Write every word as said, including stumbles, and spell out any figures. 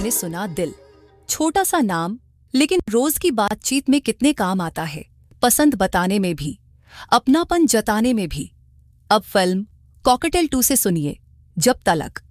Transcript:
आपने सुना दिल। छोटा सा नाम, लेकिन रोज की बातचीत में कितने काम आता है। पसंद बताने में भी, अपनापन जताने में भी। अब फिल्म कॉकटेल टू से सुनिए जब तलक।